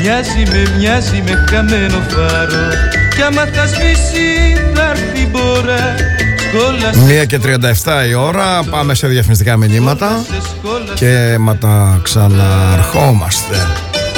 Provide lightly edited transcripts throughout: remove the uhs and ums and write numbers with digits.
Μοιάζει με χαμένο φάρο. Κι άμα θα σβήσει θα έρθει η μπόρα. 1:37 η ώρα. Πάμε σε διαφημιστικά μηνύματα και μετά ξαναρχόμαστε.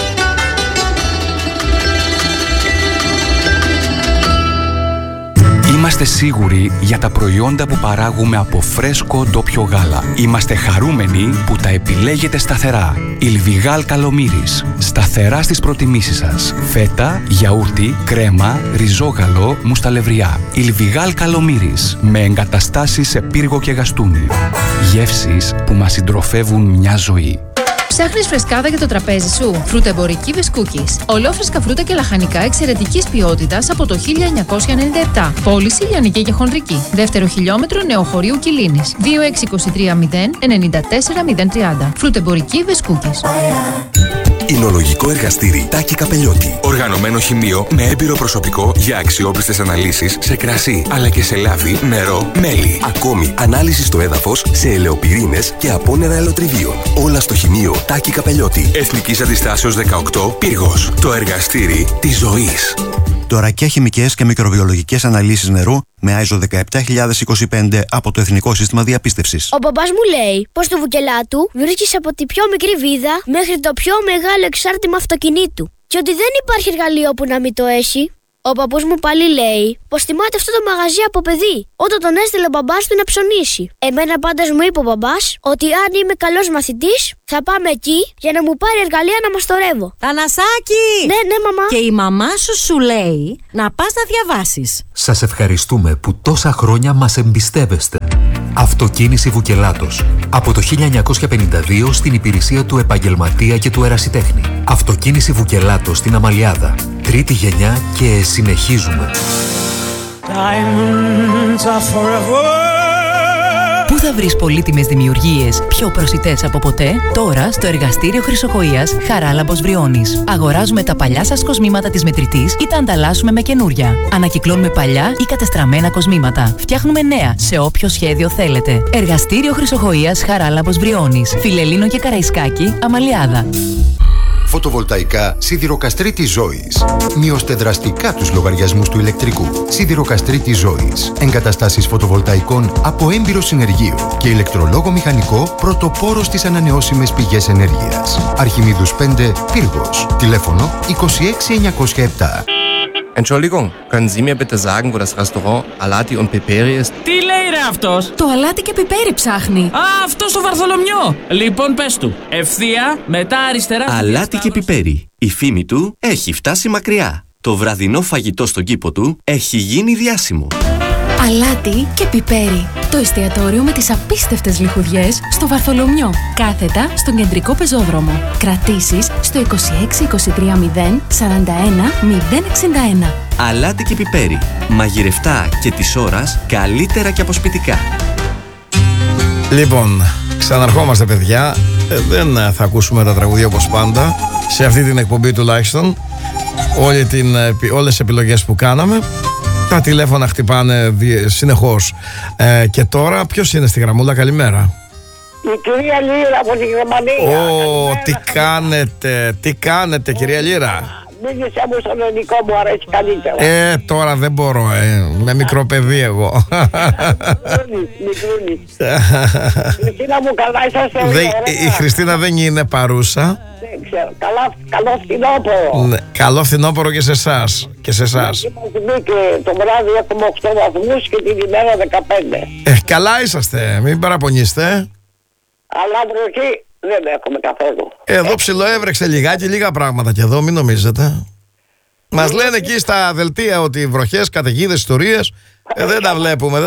Είμαστε σίγουροι για τα προϊόντα που παράγουμε από φρέσκο ντόπιο γάλα. Είμαστε χαρούμενοι που τα επιλέγετε σταθερά. Ιλβιγάλ Καλομύρης. Σταθερά στις προτιμήσεις σας. Φέτα, γιαούρτι, κρέμα, ριζόγαλο, μουσταλευριά. Ιλβιγάλ Καλομύρης. Με εγκαταστάσεις σε πύργο και γαστούνι. Γεύσεις που μας συντροφεύουν μια ζωή. Ψάχνεις φρεσκάδα για το τραπέζι σου? Φρούτεμπορική Βεσκούκης. Ολόφρεσκα φρούτα και λαχανικά εξαιρετικής ποιότητας από το 1997. Πώληση λιανική και χονδρική. Δεύτερο χιλιόμετρο Νεοχωρίου Κιλίνης. 2623 094 030. Φρούτεμπορική Βεσκούκης. Εινολογικό εργαστήρι Τάκη Καπελιώτη. Οργανωμένο χημείο με έμπειρο προσωπικό για αξιόπιστες αναλύσεις σε κρασί, αλλά και σε λάδι, νερό, μέλι. Ακόμη ανάλυση στο έδαφος σε ελαιοπυρήνες και απόνερα ελαιοτριβίων. Όλα στο χημείο Τάκη Καπελιώτη. Εθνικής Αντιστάσεως 18, Πύργος. Το εργαστήρι της ζωής. Δωρακιά χημικές και μικροβιολογικές αναλύσεις νερού με ISO 17025 από το Εθνικό Σύστημα Διαπίστευσης. Ο μπαμπάς μου λέει πως το βουκελάτου βρίσκεις από τη πιο μικρή βίδα μέχρι το πιο μεγάλο εξάρτημα αυτοκινήτου. Και ότι δεν υπάρχει εργαλείο που να μην το έχει. Ο παππούς μου πάλι λέει πως θυμάται αυτό το μαγαζί από παιδί, όταν τον έστειλε ο μπαμπάς του να ψωνίσει. Εμένα πάντως μου είπε ο μπαμπάς ότι αν είμαι καλός μαθητής θα πάμε εκεί για να μου πάρει εργαλεία να μαστορεύω. Θανασάκη! Ναι, μαμά. Και η μαμά σου λέει να πας να διαβάσεις. Σας ευχαριστούμε που τόσα χρόνια μας εμπιστεύεστε. Αυτοκίνηση Βουκελάτος. Από το 1952 στην υπηρεσία του επαγγελματία και του ερασιτέχνη. Αυτοκίνηση Βουκελάτος στην Αμαλιάδα. Τρίτη γενιά και συνεχίζουμε. Πού θα βρεις πολύτιμες δημιουργίες πιο προσιτές από ποτέ? Τώρα στο εργαστήριο Χρυσοχοΐας Χαράλαμπος Βριώνης. Αγοράζουμε τα παλιά σας κοσμήματα της μετρητής ή τα ανταλλάσσουμε με καινούρια. Ανακυκλώνουμε παλιά ή κατεστραμμένα κοσμήματα. Φτιάχνουμε νέα σε όποιο σχέδιο θέλετε. Εργαστήριο Χρυσοχοΐας Χαράλαμπος Βριώνης. Φιλελλήνο και Καραϊσκάκη, Αμαλιάδα. Φωτοβολταϊκά Σιδηροκαστρίτη Ζώης. Μειώστε δραστικά τους λογαριασμούς του ηλεκτρικού. Σιδηροκαστρίτη Ζώης. Εγκαταστάσεις φωτοβολταϊκών από έμπειρο συνεργείο και ηλεκτρολόγο μηχανικό πρωτοπόρο στις ανανεώσιμες πηγές ενέργειας. Αρχιμίδους 5, Πύργος. Τηλέφωνο 26907. Entschuldigung, können Sie mir bitte sagen, wo das Restaurant Alati und Piperi ist? Τι λέει ρε αυτός? Το αλάτι και πιπέρι ψάχνει. Α, αυτό στο Βαρθολομιό. Λοιπόν, πες του. Ευθεία, μετά αριστερά. Αλάτι και πιπέρι. Η φήμη του έχει φτάσει μακριά. Το βραδινό φαγητό στον κήπο του έχει γίνει διάσημο. Αλάτι και πιπέρι. Το εστιατόριο με τις απίστευτες λιχουδιές στο Βαρθολομιό. Κάθετα στον κεντρικό πεζόδρομο. Κρατήσεις στο 2623 041 061. Αλάτι και πιπέρι. Μαγειρευτά και της ώρας καλύτερα και αποσπιτικά. Λοιπόν, ξαναρχόμαστε παιδιά. Δεν θα ακούσουμε τα τραγουδία όπως πάντα σε αυτή την εκπομπή τουλάχιστον. Όλες τις επιλογές που κάναμε. Τα τηλέφωνα χτυπάνε συνεχώς. Και τώρα ποιος είναι στη γραμμούλα? Καλημέρα. Η κυρία Λύρα από τη Γερμανία. Τι κάνετε κυρία Λύρα? Μίλησε μου στον ελληνικό, μου αρέσει καλύτερα. Τώρα δεν μπορώ, με μικρό παιδί εγώ. Μικρούλη. Χριστίνα μου, καλά είσαστε? Η Χριστίνα δεν είναι παρούσα. Δεν ξέρω, καλό φθινόπωρο. Καλό φθινόπωρο και σε εσάς. Και το βράδυ έχουμε 8 βαθμούς και την ημέρα 15. Καλά είσαστε, μην παραπονείστε. Αλλά βροχή δεν έχουμε καθόλου. Εδώ ψιλοέβρεξε λιγάκι, λίγα πράγματα και εδώ, μην νομίζετε. Μας λένε εκεί στα δελτία ότι βροχές, καταιγίδες, ιστορίες, δεν τα βλέπουμε.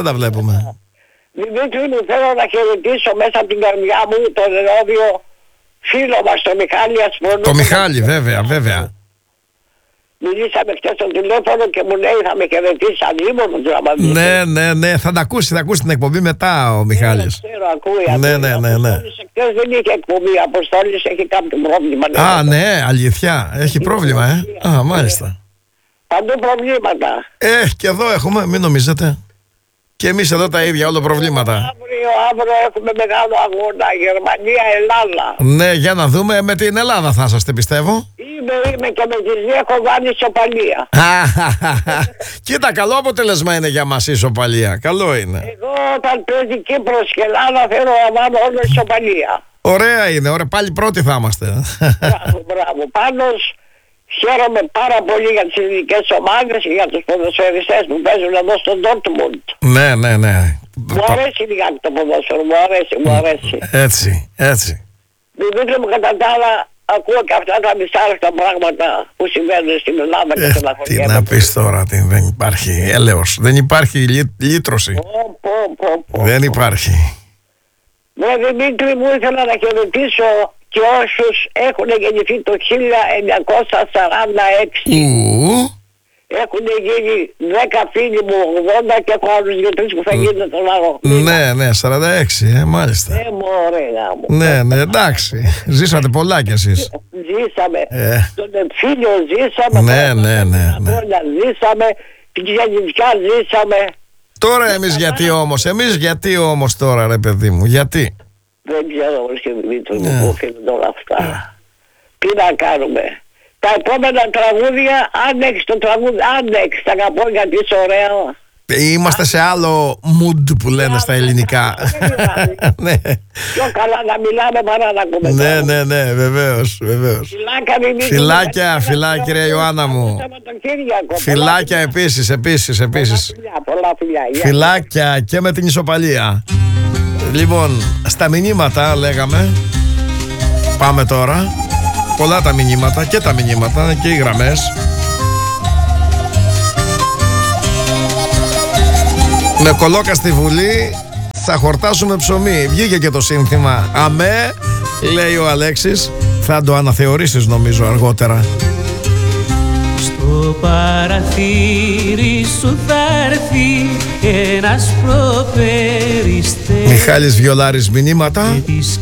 Δημήτρη μου, θέλω να χαιρετήσω μέσα από την καρδιά μου τον ενώδιο φίλο μας, τον Μιχάλη Ασπρονού. Το Μιχάλη, βέβαια. Μιλήσαμε χτες στο τηλέφωνο και μου λέει θα με χαιρετήσει ανήμωνο. Ναι, θα τα ακούσει την εκπομπή μετά ο Μιχάλης. Ξέρω, ακούει. Ναι. Χτες δεν είχε εκπομπή, Αποστόλης έχει κάποιο πρόβλημα. Ναι, αλήθεια, έχει πρόβλημα, μάλιστα. Παντού προβλήματα. Και εδώ έχουμε, μην νομίζετε. Και εμείς εδώ τα ίδια, όλο προβλήματα. Αύριο έχουμε μεγάλο αγώνα, Γερμανία-Ελλάδα. Ναι, για να δούμε, με την Ελλάδα θα είσαστε, πιστεύω. Είμαι και με τις δύο έχω βάλει ισοπαλία. Κοίτα, καλό αποτέλεσμα είναι για μας η ισοπαλία. Καλό είναι. Εγώ όταν παίζει Κύπρος και Ελλάδα θέλω να βάλω όλο ισοπαλία. Ωραία είναι, ωραία. Πάλι πρώτοι θα είμαστε. Μπράβο. Πάντως χαίρομαι πάρα πολύ για τις ελληνικές ομάδες και για τους ποδοσφαιριστές που παίζουν εδώ στο Ντόρτμουντ. Ναι, ναι, ναι. Μου αρέσει λιγάκι το ποδόσφαιρο, μου αρέσει. Έτσι. Δημήτρη μου, κατά τα άλλα, ακούω και αυτά τα δυσάρεστα πράγματα που συμβαίνουν στην Ελλάδα και στην Αφρική. Τι να πεις τώρα, δεν υπάρχει έλεος, δεν υπάρχει λύτρωση. Δεν υπάρχει. Ναι, Δημήτρη μου, ήθελα να χαιρετήσω και όσους έχουν γεννηθεί το 1946. Έχουν γίνει 10 φίλοι μου 80 και έχω άλλους 2-3 που θα γίνουν τον αγώνα. Ναι, 46, μάλιστα. Ναι, εντάξει. Ζήσατε πολλά κι εσείς. Ζήσαμε. Τον εμφύλιο ζήσαμε. Ναι. Ζήσαμε. Την ξενιτιά ζήσαμε. Τώρα εμείς γιατί όμως τώρα, ρε παιδί μου, γιατί? Δεν ξέρω όμως και Δημήτρη μου που φύγουν όλα αυτά. Τι να κάνουμε. Τα επόμενα τραγούδια, αν έχεις το τραγούδι, αν έχεις, τα αγαπώ γιατί είσαι ωραία. Είμαστε σε άλλο mood που λένε στα ελληνικά. Ναι. Πιο καλά να μιλάμε παρά να ακούμε. Ναι, βεβαίως. Φιλάκια ρε Ιωάννα μου. Φιλάκια επίσης. Πολλά φιλιά. Φιλάκια και με την ισοπαλία. Λοιπόν, στα μηνύματα λέγαμε. Πάμε τώρα. Πολλά τα μηνύματα και οι γραμμές. Με κολόκα στη Βουλή θα χορτάσουμε ψωμί. Βγήκε και το σύνθημα. Αμέ, λέει ο Αλέξης. Θα το αναθεωρήσεις νομίζω αργότερα. Στο παραθύρι σου θα έρθει ένας προπεριστές. Μιχάλης Βιολάρης μηνύματα.